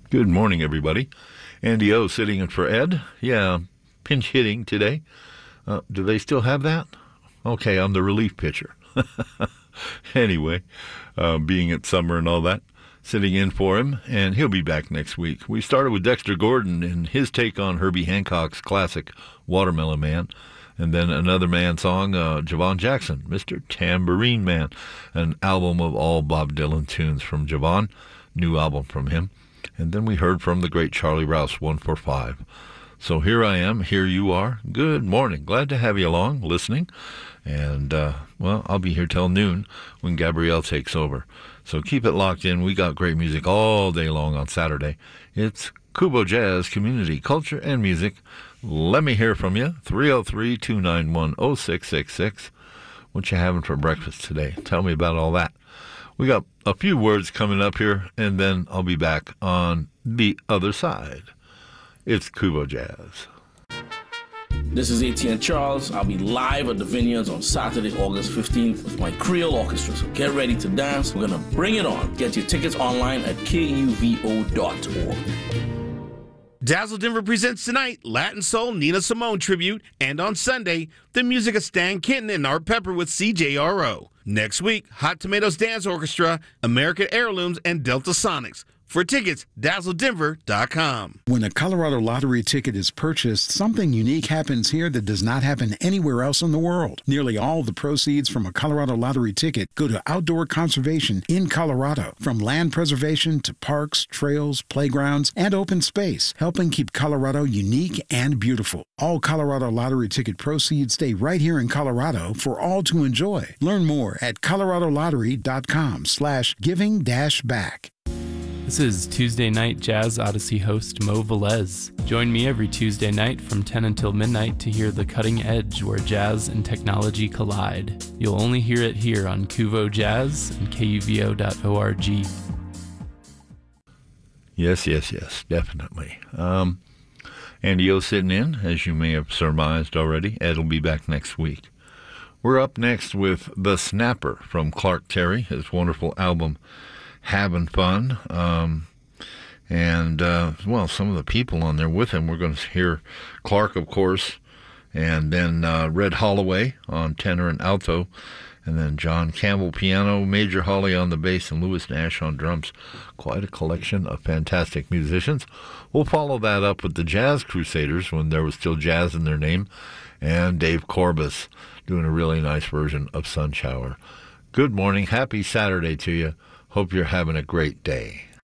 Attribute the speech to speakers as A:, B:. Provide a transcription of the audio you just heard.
A: Good morning, everybody. Andy O sitting in for Ed. Yeah, pinch hitting today. Do they still have that? Okay, I'm the relief pitcher. Anyway, being it's summer and all that, sitting in for him, and he'll be back next week. We started with Dexter Gordon and his take on Herbie Hancock's classic Watermelon Man, and then another man song, Javon Jackson, Mr. Tambourine Man, an album of all Bob Dylan tunes from Javon, new album from him. And then we heard from the great Charlie Rouse, 145. So here I am, here you are. Good morning. Glad to have you along, listening. And, I'll be here till noon when Gabrielle takes over. So keep it locked in. We got great music all day long on Saturday. It's Kubo Jazz, Community, Culture, and Music. Let me hear from you, 303-291-0666. What you having for breakfast today? Tell me about all that. We got a few words coming up here, and then I'll be back on the other side. It's Kubo Jazz.
B: This is ATN Charles. I'll be live at the Vineyards on Saturday, August 15th with my Creole Orchestra. So get ready to dance. We're going to bring it on. Get your tickets online at kuvo.org.
C: Dazzle Denver presents tonight Latin Soul Nina Simone tribute, and on Sunday, the music of Stan Kenton and Art Pepper with CJRO. Next week, Hot Tomatoes Dance Orchestra, American Heirlooms, and Delta Sonics. For tickets, dazzledenver.com.
D: When a Colorado Lottery ticket is purchased, something unique happens here that does not happen anywhere else in the world. Nearly all the proceeds from a Colorado Lottery ticket go to outdoor conservation in Colorado, from land preservation to parks, trails, playgrounds, and open space, helping keep Colorado unique and beautiful. All Colorado Lottery ticket proceeds stay right here in Colorado for all to enjoy. Learn more at coloradolottery.com/giving-back.
E: This is Tuesday Night Jazz Odyssey host Mo Velez. Join me every Tuesday night from 10 until midnight to hear The Cutting Edge, where jazz and technology collide. You'll only hear it here on Kuvo Jazz and kuvo.org.
A: Yes, definitely. Andy O sitting in, as you may have surmised already. Ed will be back next week. We're up next with The Snapper from Clark Terry, his wonderful album Having Fun, some of the people on there with him. We're going to hear Clark, of course, and then Red Holloway on tenor and alto, and then John Campbell piano, Major Hawley on the bass, and Louis Nash on drums. Quite a collection of fantastic musicians. We'll follow that up with the Jazz Crusaders, when there was still jazz in their name, and Dave Corbus doing a really nice version of Sun Shower. Good morning. Happy Saturday to you. Hope you're having a great day.